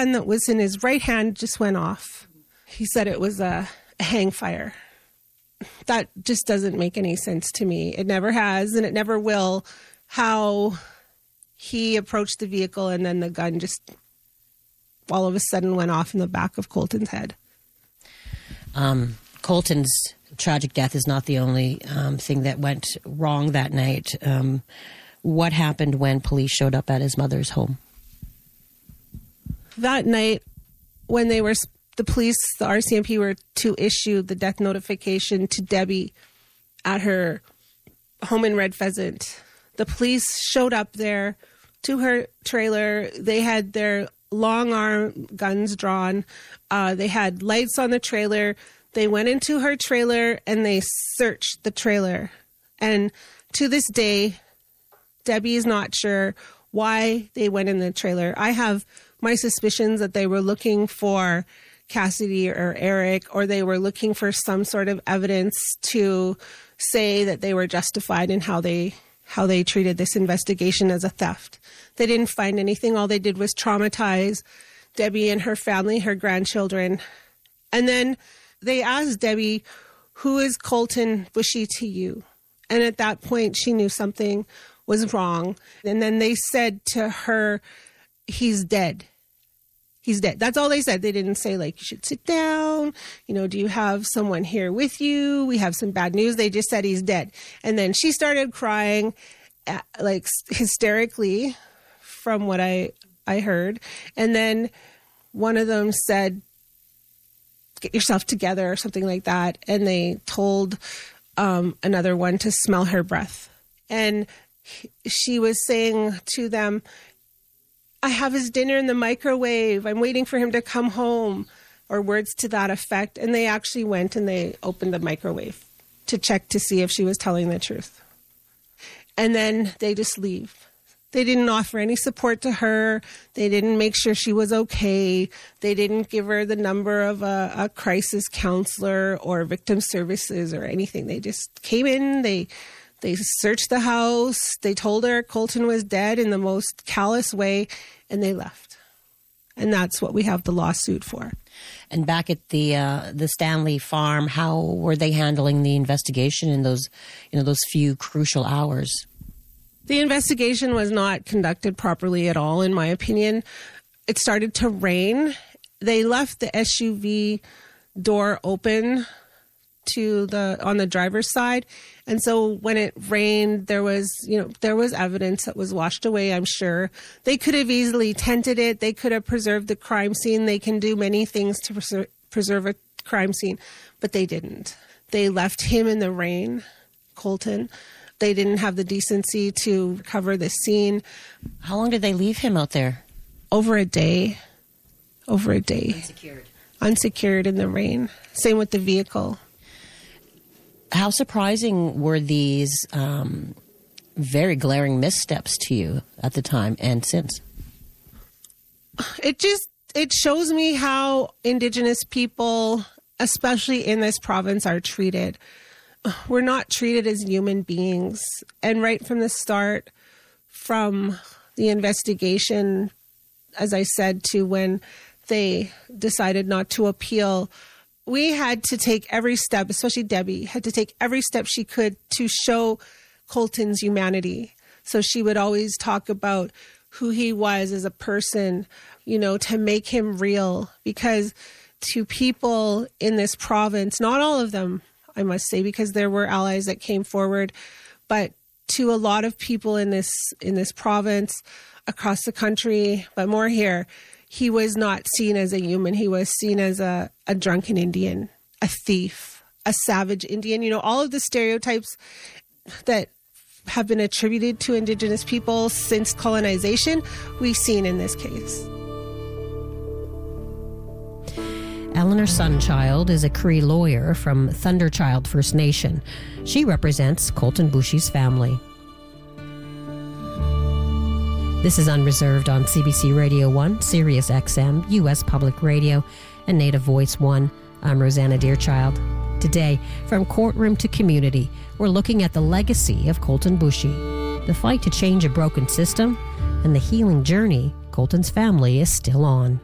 gun that was in his right hand just went off. He said it was a hang fire. That just doesn't make any sense to me. It never has, and it never will, how he approached the vehicle and then the gun just all of a sudden went off in the back of Colton's head. Colton's tragic death is not the only thing that went wrong that night. What happened when police showed up at his mother's home? That night, when the police, the RCMP, were to issue the death notification to Debbie at her home in Red Pheasant, the police showed up there to her trailer. They had their long arm guns drawn. They had lights on the trailer. They went into her trailer and they searched the trailer. And to this day, Debbie is not sure why they went in the trailer. I have my suspicions that they were looking for Cassidy or Eric, or they were looking for some sort of evidence to say that they were justified in how they treated this investigation as a theft. They didn't find anything. All they did was traumatize Debbie and her family, her grandchildren. And then they asked Debbie, "Who is Colton Bushy to you?" And at that point, she knew something was wrong. And then they said to her, "He's dead. He's dead." That's all they said. They didn't say, like, "You should sit down. Do you have someone here with you? We have some bad news." They just said, "He's dead." And then she started crying, like, hysterically, from what I heard. And then one of them said, "Get yourself together," or something like that. And they told another one to smell her breath. And she was saying to them, "I have his dinner in the microwave. I'm waiting for him to come home," or words to that effect. And they actually went and they opened the microwave to check to see if she was telling the truth. And then they just leave. They didn't offer any support to her. They didn't make sure she was okay. They didn't give her the number of a crisis counselor or victim services or anything. They just came in, they searched the house, they told her Colton was dead in the most callous way, and they left. And that's what we have the lawsuit for. And back at the Stanley farm, how were they handling the investigation in those few crucial hours? The investigation was not conducted properly at all, in my opinion. It started to rain. They left the SUV door open on the driver's side. And so when it rained, there was evidence that was washed away, I'm sure. They could have easily tented it. They could have preserved the crime scene. They can do many things to preserve a crime scene, but they didn't. They left him in the rain, Colton. They didn't have the decency to cover the scene. How long did they leave him out there? Over a day. Unsecured in the rain. Same with the vehicle. How surprising were these very glaring missteps to you at the time and since? It shows me how Indigenous people, especially in this province, are treated. We're not treated as human beings. And right from the start, from the investigation, as I said, to when they decided not to appeal, we had to take every step, especially Debbie, had to take every step she could to show Colton's humanity. So she would always talk about who he was as a person, to make him real. Because to people in this province, not all of them, I must say, because there were allies that came forward, but to a lot of people in this province, across the country, but more here, he was not seen as a human. He was seen as a drunken Indian, a thief, a savage Indian. All of the stereotypes that have been attributed to Indigenous people since colonization, we've seen in this case. Eleanor Sunchild is a Cree lawyer from Thunderchild First Nation. She represents Colton Bushy's family. This is Unreserved on CBC Radio 1, Sirius XM, U.S. Public Radio, and Native Voice 1. I'm Rosanna Deerchild. Today, from courtroom to community, we're looking at the legacy of Colton Bushy, the fight to change a broken system, and the healing journey Colton's family is still on.